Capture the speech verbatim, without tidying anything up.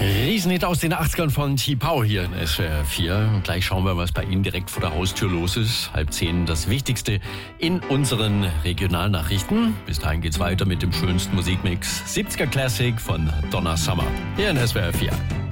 Riesenhit aus den achtzigern von T-Pow hier in S W R vier. Und gleich schauen wir, was bei Ihnen direkt vor der Haustür los ist. Halb zehn das Wichtigste in unseren Regionalnachrichten. Bis dahin geht's weiter mit dem schönsten Musikmix siebziger Classic von Donna Summer hier in S W R vier.